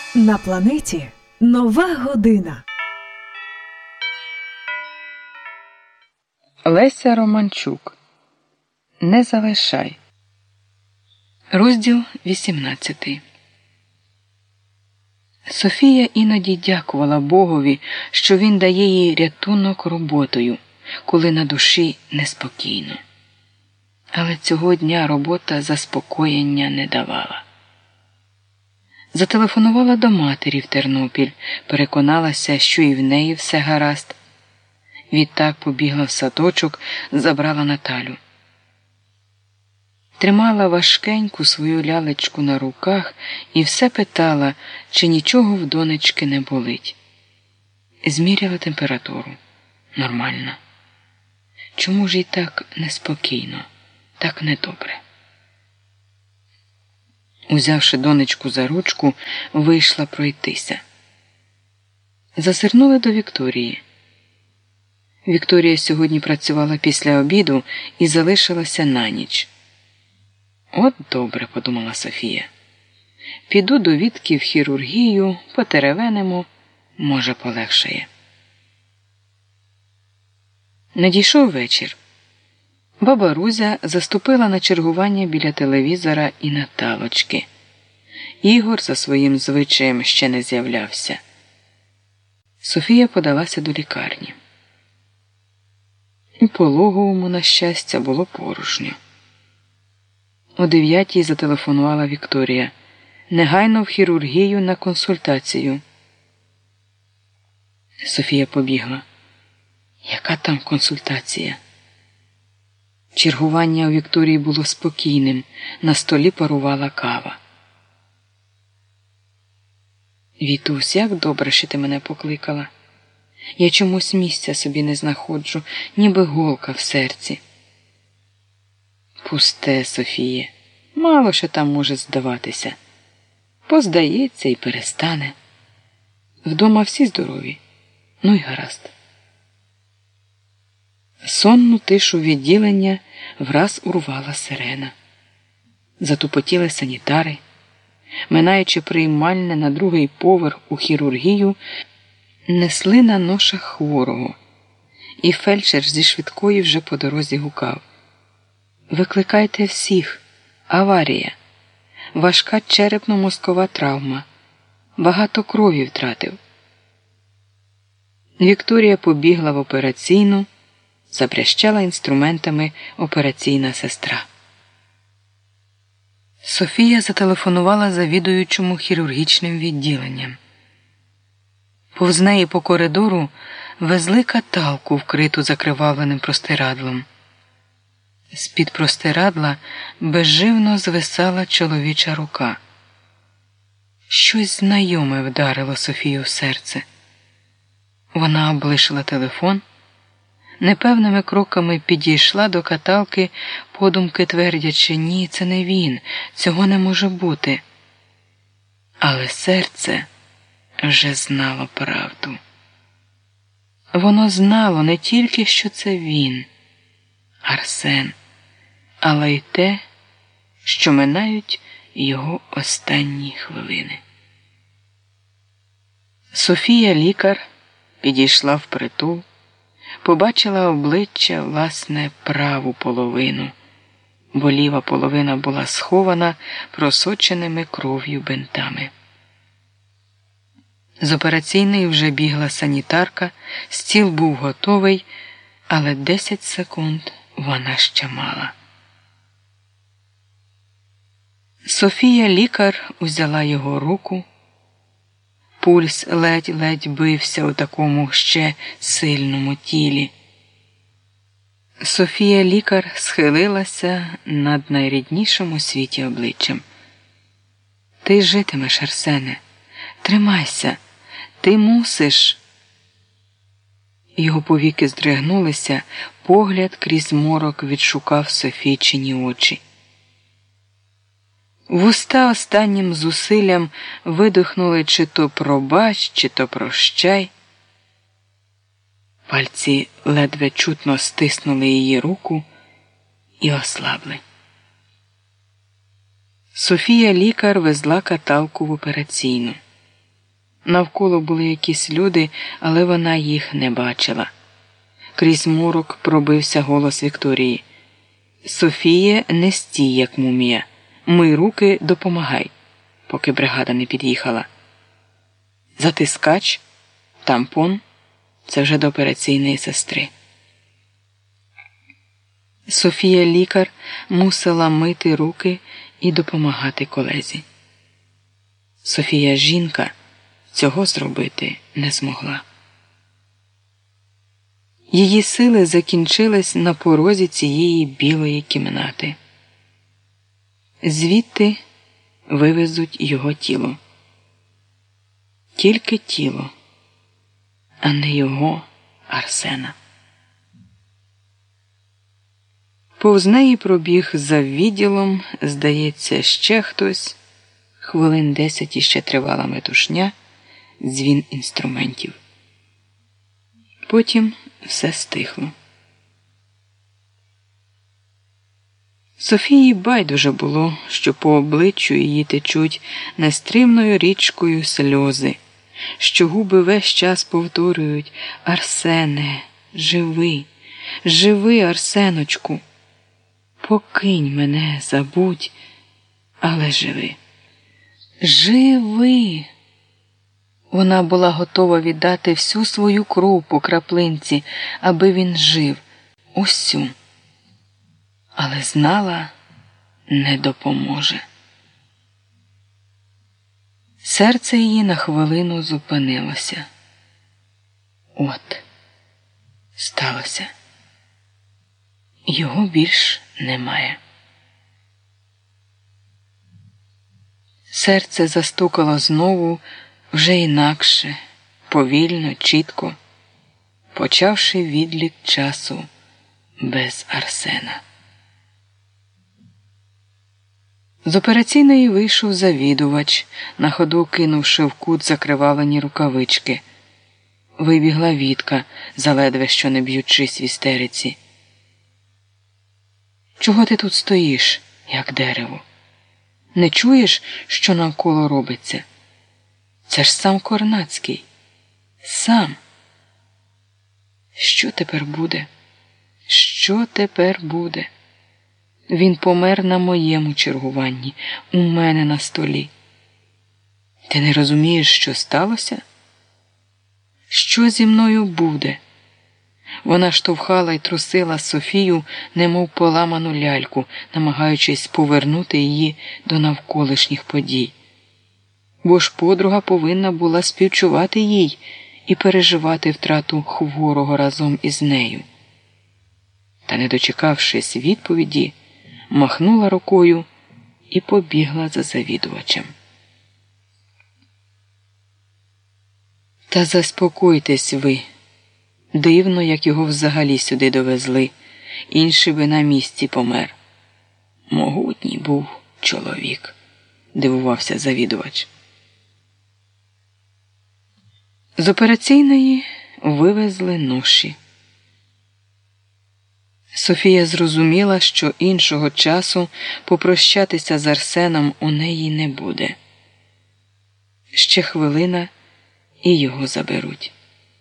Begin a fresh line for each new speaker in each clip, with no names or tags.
На планеті нова година.
Леся Романчук. Не залишай. Розділ 18. Софія іноді дякувала Богові, що він дає їй рятунок роботою, коли на душі неспокійно. Але цього дня робота заспокоєння не давала. Зателефонувала до матері в Тернопіль, переконалася, що і в неї все гаразд. Відтак побігла в садочок, забрала Наталю. Тримала важкеньку свою лялечку на руках і все питала, чи нічого в донечки не болить. Зміряла температуру. Нормально. Чому ж і так неспокійно, так недобре? Узявши донечку за ручку, вийшла пройтися. Зазирнули до Вікторії. Вікторія сьогодні працювала після обіду і залишилася на ніч. От добре, подумала Софія. Піду до Вітки в хірургію, потеревенимо, може полегшає. Надійшов вечір. Баба Рузя заступила на чергування біля телевізора і Наталочки. Ігор за своїм звичаєм ще не з'являвся. Софія подалася до лікарні. У пологовому, на щастя, було порожньо. О 9:00 зателефонувала Вікторія. Негайно в хірургію на консультацію. Софія побігла. Яка там консультація? Чергування у Вікторії було спокійним, на столі парувала кава. Вітусь, як добре, що ти мене покликала. Я чомусь місця собі не знаходжу, ніби голка в серці. Пусте, Софіє, мало що там може здаватися. Поздається і перестане. Вдома всі здорові, ну й гаразд. Сонну тишу відділення враз урвала сирена. Затупотіли санітари. Минаючи приймальне на другий поверх у хірургію, несли на ношах хворого. І фельдшер зі швидкої вже по дорозі гукав. Викликайте всіх. Аварія. Важка черепно-мозкова травма. Багато крові втратив. Вікторія побігла в операційну, забрящала інструментами операційна сестра. Софія зателефонувала завідуючому хірургічним відділенням. Повз неї по коридору везли каталку, вкриту закривавленим простирадлом. З-під простирадла безживно звисала чоловіча рука. Щось знайоме вдарило Софію в серце. Вона облишила телефон, непевними кроками підійшла до каталки, подумки твердячи: ні, це не він, цього не може бути. Але серце вже знало правду. Воно знало не тільки, що це він, Арсен, але й те, що минають його останні хвилини. Софія, лікар, підійшла впритул, побачила обличчя, власне, праву половину, бо ліва половина була схована просоченими кров'ю бинтами. З операційної вже бігла санітарка, стіл був готовий, але 10 секунд вона ще мала. Софія, лікар, узяла його руку. Пульс ледь-ледь бився у такому ще сильному тілі. Софія, лікар, схилилася над найріднішим у світі обличчям. Ти житимеш, Арсене. Тримайся. Ти мусиш. Його повіки здригнулися, погляд крізь морок відшукав Софійчині очі. Вуста останнім зусиллям видихнули чи то пробач, чи то прощай. Пальці ледве чутно стиснули її руку і ослабли. Софія, лікар, везла каталку в операційну. Навколо були якісь люди, але вона їх не бачила. Крізь морок пробився голос Вікторії. «Софіє, не стій, як мумія. Мий руки, допомагай», поки бригада не під'їхала. Затискач, тампон – це вже до операційної сестри. Софія, лікар, мусила мити руки і допомагати колезі. Софія, жінка, цього зробити не змогла. Її сили закінчились на порозі цієї білої кімнати. Звідти вивезуть його тіло. Тільки тіло, а не його, Арсена. Повз неї пробіг за відділом, здається, ще хтось. Хвилин 10 іще тривала метушня, дзвін інструментів. Потім все стихло. Софії байдуже було, що по обличчю її течуть нестримною річкою сльози, що губи весь час повторюють: «Арсене, живи, живи, Арсеночку, покинь мене, забудь, але живи». Живи! Вона була готова віддати всю свою кров по краплинці, аби він жив, усю. Але знала, не допоможе. Серце її на хвилину зупинилося. От, сталося. Його більш немає. Серце застукало знову, вже інакше, повільно, чітко, почавши відлік часу без Арсена. З операційної вийшов завідувач, на ходу кинувши в кут закривавлені рукавички. Вибігла Вітка, заледве що не б'ючись в істериці. «Чого ти тут стоїш, як дерево? Не чуєш, що навколо робиться? Це ж сам Корнацький. Сам. Що тепер буде? Що тепер буде? Він помер на моєму чергуванні, у мене на столі. Ти не розумієш, що сталося? Що зі мною буде?» Вона штовхала й трусила Софію, немов поламану ляльку, намагаючись повернути її до навколишніх подій. Бо ж подруга повинна була співчувати їй і переживати втрату хворого разом із нею. Та, не дочекавшись відповіді, махнула рукою і побігла за завідувачем. «Та заспокойтесь ви. Дивно, як його взагалі сюди довезли. Інший би на місці помер. Могутній був чоловік», – дивувався завідувач. З операційної вивезли ноші. Софія зрозуміла, що іншого часу попрощатися з Арсеном у неї не буде. Ще хвилина – і його заберуть.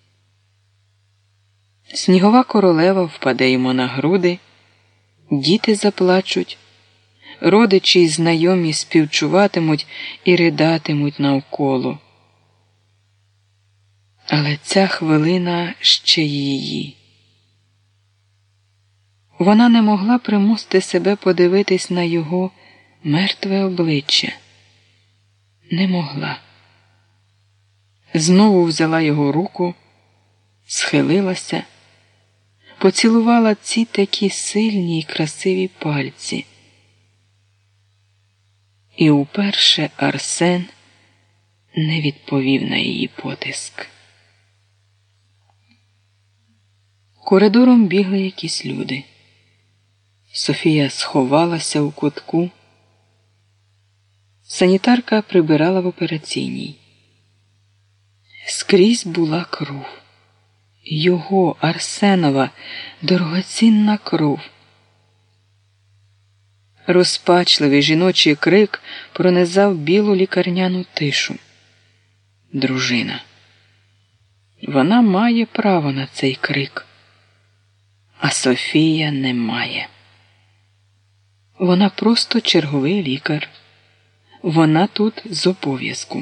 Снігова королева впаде йому на груди, діти заплачуть, родичі й знайомі співчуватимуть і ридатимуть навколо. Але ця хвилина ще її. Вона не могла примусити себе подивитись на його мертве обличчя. Не могла. Знову взяла його руку, схилилася, поцілувала ці такі сильні й красиві пальці. І уперше Арсен не відповів на її потиск. Коридором бігли якісь люди. Софія сховалася у кутку. Санітарка прибирала в операційній. Скрізь була кров. Його, Арсенова, дорогоцінна кров. Розпачливий жіночий крик пронизав білу лікарняну тишу. дружина. Вона має право на цей крик, а Софія не має. Вона просто черговий лікар. Вона тут з обов'язку.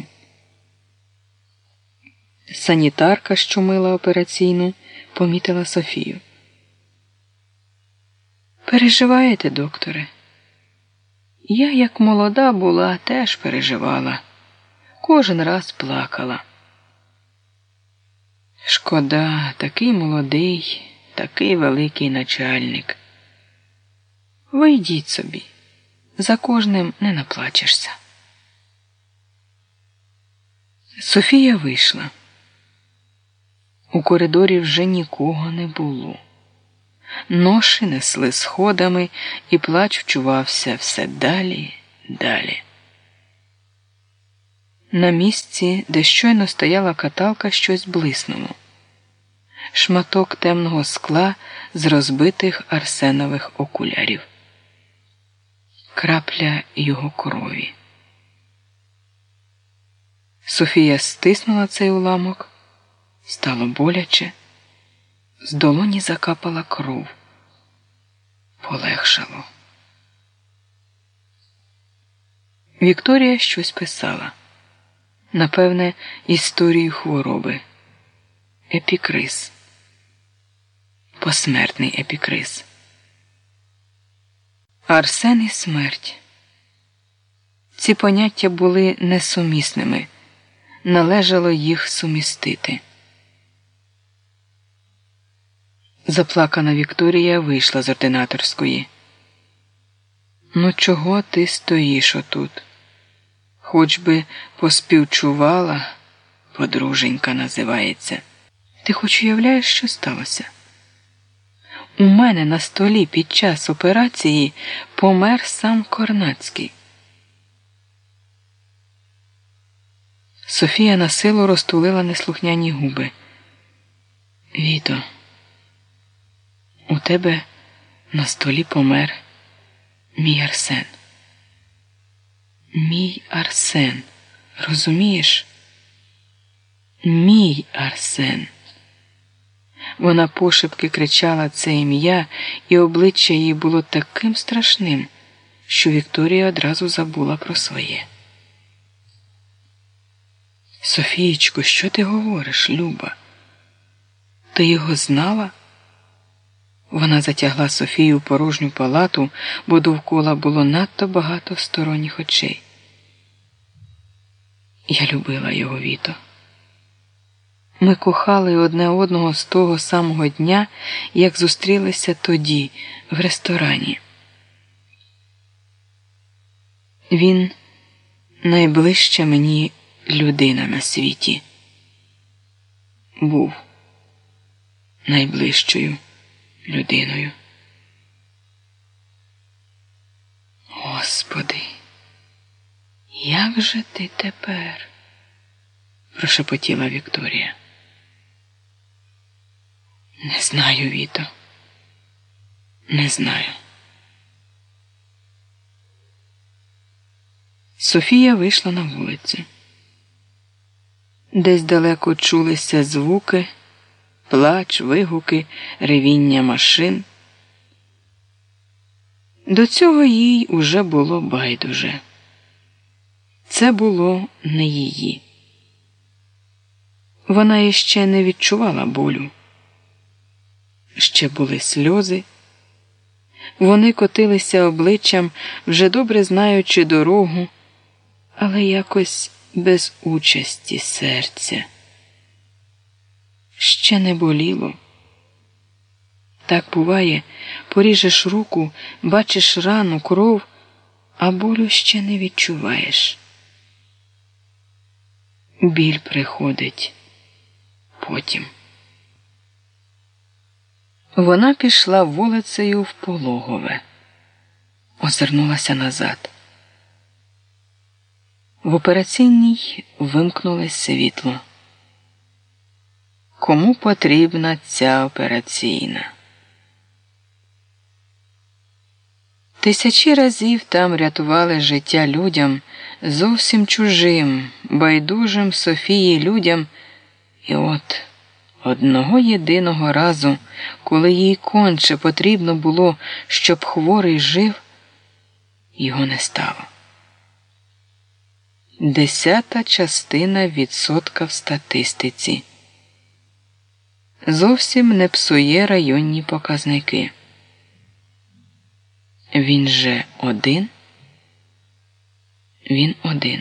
Санітарка, що мила операційну, помітила Софію. Переживаєте, докторе? Я, як молода була, теж переживала. Кожен раз плакала. Шкода, такий молодий, такий великий начальник. Ви йдіть собі, за кожним не наплачешся. Софія вийшла. У коридорі вже нікого не було. Ноші несли сходами, і плач вчувався все далі, далі. На місці, де щойно стояла каталка, щось блиснуло. Шматок темного скла з розбитих Арсенових окулярів. Крапля його крові. Софія стиснула цей уламок. Стало боляче. З долоні закапала кров. Полегшало. Вікторія щось писала. Напевне, історію хвороби. Епікриз. Посмертний епікриз. Арсен і смерть. Ці поняття були несумісними. Належало їх сумістити. Заплакана Вікторія вийшла з ординаторської. «Ну чого ти стоїш отут? Хоч би поспівчувала, подруженька називається. Ти хоч уявляєш, що сталося? У мене на столі під час операції помер сам Корнацький». Софія на силу розтулила неслухняні губи. «Віто, у тебе на столі помер мій Арсен. Мій Арсен. Розумієш? Мій Арсен». Вона пошепки кричала це ім'я, і обличчя її було таким страшним, що Вікторія одразу забула про своє. «Софієчко, що ти говориш, Люба? Ти його знала?» Вона затягла Софію в порожню палату, бо довкола було надто багато сторонніх очей. «Я любила його, Віто. Ми кохали одне одного з того самого дня, як зустрілися тоді, в ресторані. Він найближча мені людина на світі. Був найближчою людиною». «Господи, як же ти тепер?» – прошепотіла Вікторія. «Не знаю, Віто, не знаю». Софія вийшла на вулицю. Десь далеко чулися звуки, плач, вигуки, ревіння машин. До цього їй уже було байдуже. Це було не її. Вона іще не відчувала болю. Ще були сльози. Вони котилися обличчям, вже добре знаючи дорогу, але якось без участі серця. Ще не боліло. Так буває, поріжеш руку, бачиш рану, кров, а болю ще не відчуваєш. Біль приходить потім. Вона пішла вулицею в Пологове. Озирнулася назад. В операційній вимкнулось світло. Кому потрібна ця операційна? Тисячі разів там рятували життя людям зовсім чужим, байдужим Софії людям, і от одного єдиного разу, коли їй конче потрібно було, щоб хворий жив, його не стало. 0,1% в статистиці. Зовсім не псує районні показники. Він же один? Він один.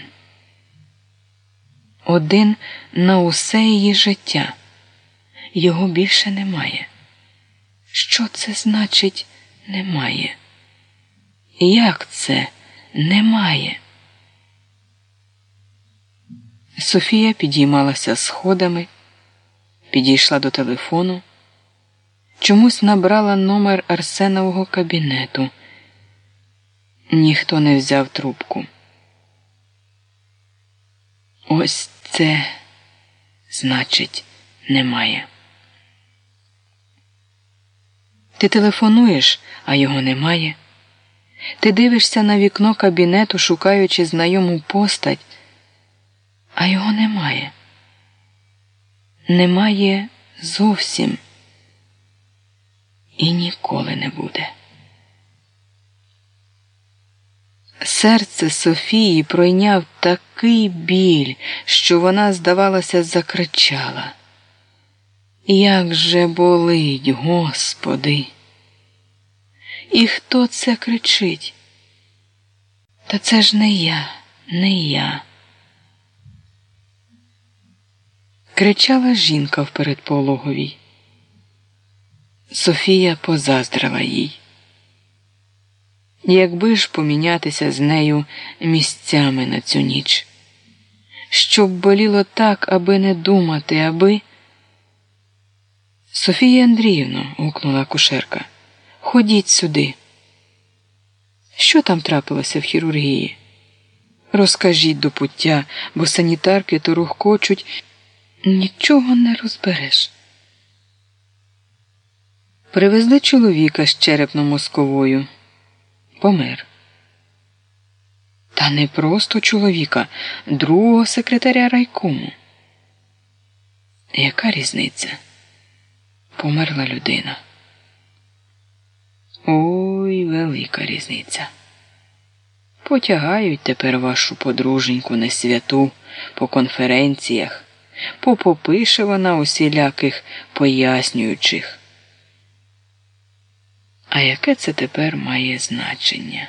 Один на усе її життя. Його більше немає. Що це значить «немає»? Як це «немає»? Софія підіймалася сходами, підійшла до телефону, чомусь набрала номер Арсенового кабінету. Ніхто не взяв трубку. Ось це значить «немає». Ти телефонуєш, а його немає. Ти дивишся на вікно кабінету, шукаючи знайому постать, а його немає. Немає зовсім. І ніколи не буде. Серце Софії пройняв такий біль, що вона, здавалося, закричала. Як же болить, Господи! І хто це кричить? Та це ж не я, не я. Кричала жінка в передпологовій. Софія позаздрила їй. Якби ж помінятися з нею місцями на цю ніч. Щоб боліло так, аби не думати, аби... «Софія Андріївно», – гукнула акушерка, – «ходіть сюди». Що там трапилося в хірургії? Розкажіть до пуття, бо санітарки торохкочуть, нічого не розбереш. Привезли чоловіка з черепно-мозковою. Помер. Та не просто чоловіка, другого секретаря райкому. Яка різниця? Померла людина. Ой, велика різниця. Потягають тепер вашу подруженьку несвяту по конференціях, попопише вона усіляких пояснюючих. А яке це тепер має значення?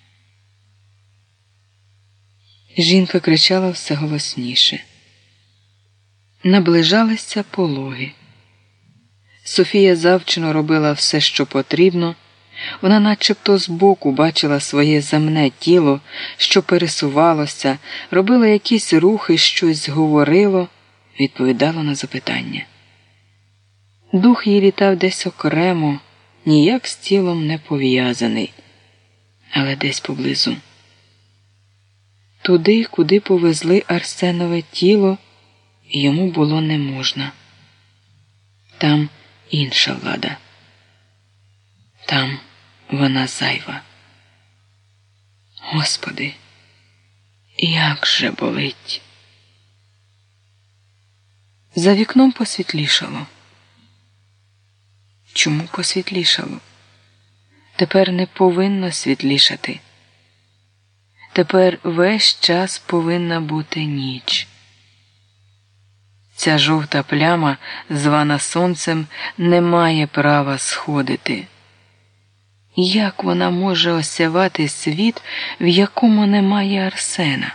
Жінка кричала все голосніше. Наближалися пологи. Софія завчено робила все, що потрібно. Вона начебто збоку бачила своє земне тіло, що пересувалося, робила якісь рухи, щось говорило, відповідало на запитання. Дух її літав десь окремо, ніяк з тілом не пов'язаний, але десь поблизу. Туди, куди повезли Арсенове тіло, йому було не можна. Там інша влада. Там вона зайва. Господи, як же болить. За вікном посвітлішало. Чому посвітлішало? Тепер не повинно світлішати. Тепер весь час повинна бути ніч. Ця жовта пляма, звана сонцем, не має права сходити. Як вона може осявати світ, в якому немає Арсена?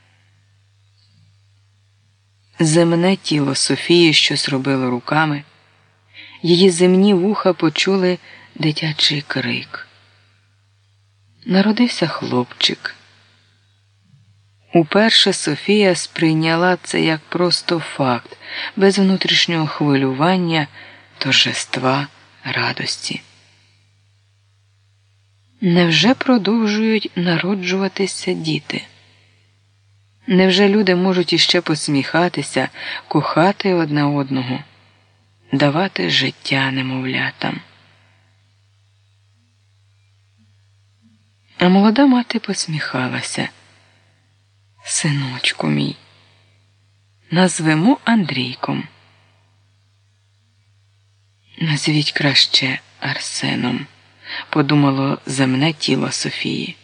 Земне тіло Софії щось робило руками. Її земні вуха почули дитячий крик. Народився хлопчик. Уперше Софія сприйняла це як просто факт, без внутрішнього хвилювання, торжества, радості. Невже продовжують народжуватися діти? Невже люди можуть іще посміхатися, кохати одне одного, давати життя немовлятам? А молода мати посміхалася. Синочку мій, назвемо Андрійком. Назвіть краще Арсеном, подумало земне тіло Софії.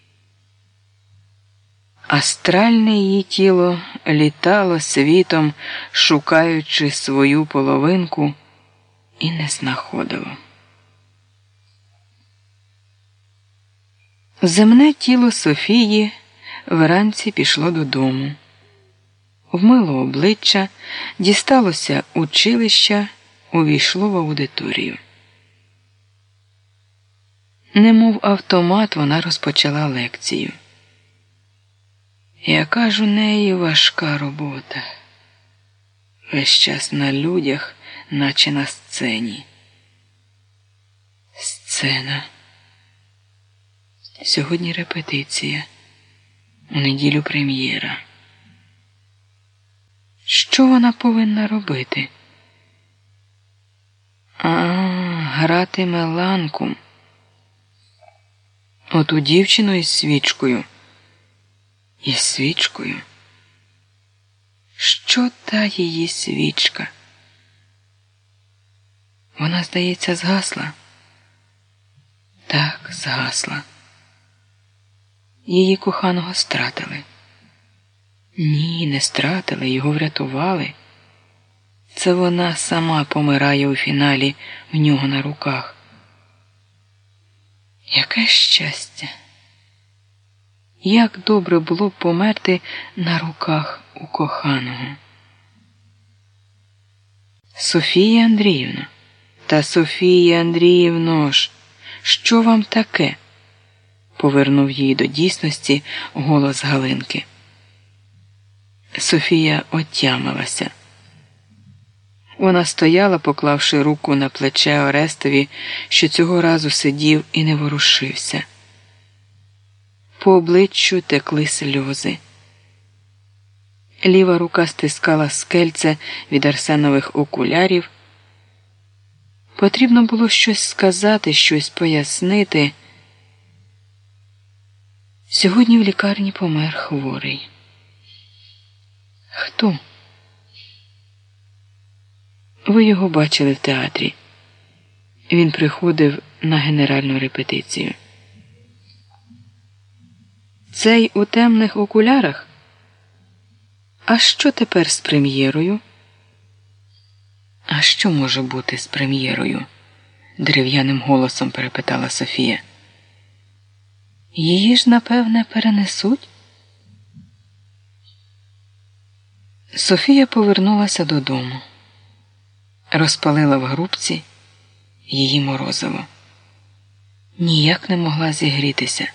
Астральне її тіло літало світом, шукаючи свою половинку, і не знаходило. Земне тіло Софії вранці пішло додому. Вмило обличчя, дісталося училища, увійшло в аудиторію. Немов автомат, вона розпочала лекцію. Яка ж у неї важка робота. Весь час на людях, наче на сцені. Сцена. Сьогодні репетиція. У неділю прем'єра. Що вона повинна робити? Гратиме ланку. Оту дівчину із свічкою. Із свічкою? Що та її свічка? Вона, здається, згасла? Так, згасла. Її коханого стратили. Ні, не стратили, його врятували. Це вона сама помирає у фіналі в нього на руках. Яке щастя! Як добре було б померти на руках у коханого. Софія Андріївна, та Софія Андріївно ж, що вам таке? Повернув її до дійсності голос Галинки. Софія отямилася. Вона стояла, поклавши руку на плече Орестові, що цього разу сидів і не ворушився. По обличчю текли сльози. Ліва рука стискала скельце від Арсенових окулярів. Потрібно було щось сказати, щось пояснити. Сьогодні в лікарні помер хворий. Хто? Ви його бачили в театрі. Він приходив на генеральну репетицію. Цей у темних окулярах? А що тепер з прем'єрою? А що може бути з прем'єрою? Дерев'яним голосом перепитала Софія. Її ж, напевне, перенесуть? Софія повернулася додому. Розпалила в грубці її морозиво. Ніяк не могла зігрітися.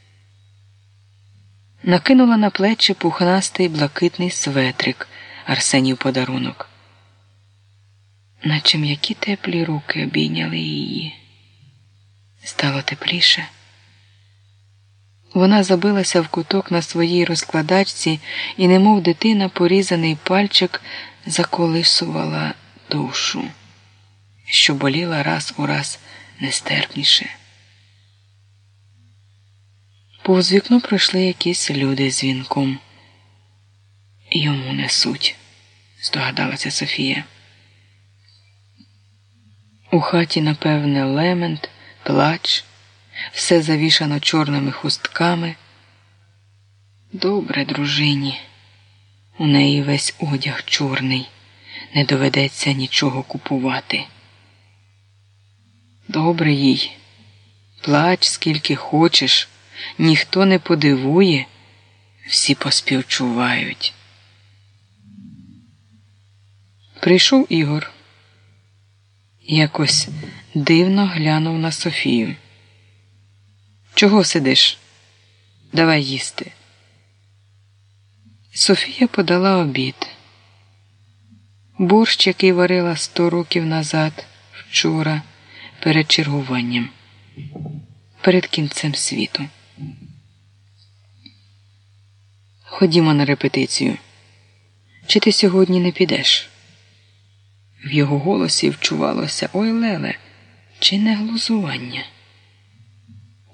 Накинула на плечі пухнастий блакитний светрик Арсенів подарунок. Наче м'які теплі руки обійняли її. Стало тепліше. Вона забилася в куток на своїй розкладачці і, немов дитина, порізаний пальчик заколисувала душу, що боліла раз у раз нестерпніше. Повз вікно пройшли якісь люди з вінком. Йому несуть, здогадалася Софія. У хаті, напевне, лемент, плач, все завішано чорними хустками. Добре дружині. У неї весь одяг чорний, не доведеться нічого купувати. Добре їй. Плач скільки хочеш, ніхто не подивує, всі поспівчувають. Прийшов Ігор. Якось дивно глянув на Софію. Чого сидиш? Давай їсти. Софія подала обід. Борщ, який варила 100 років назад, вчора, перед чергуванням, перед кінцем світу. Ходімо на репетицію. Чи ти сьогодні не підеш? В його голосі вчувалося: ой, Леле, чи не глузування?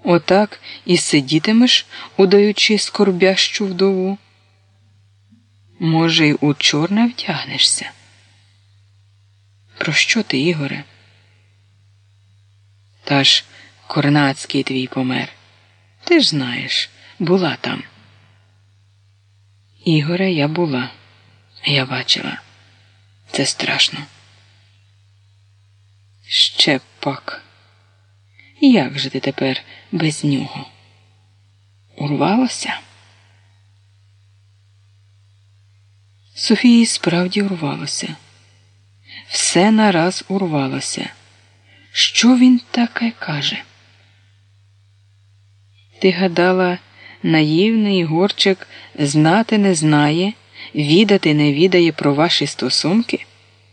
Отак і сидітимеш, удаючи скорбящу вдову? Може, й у чорне втягнешся? Про що ти, Ігоре? Та ж Корнацький твій помер. Ти ж знаєш, була там. Ігоре, я була. Я бачила. Це страшно. Ще пак. Як же ти тепер без нього? Урвалося? Софії справді урвалося. Все нараз урвалося. Що він таке каже? Ти гадала, наївний Ігорчик знати не знає, відати не відає про ваші стосунки?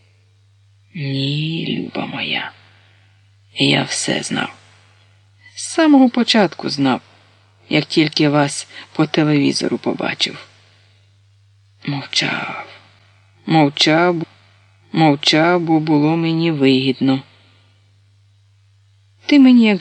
Ні, люба моя, я все знав. З самого початку знав, як тільки вас по телевізору побачив. Мовчав, бо було мені вигідно. Ти мені як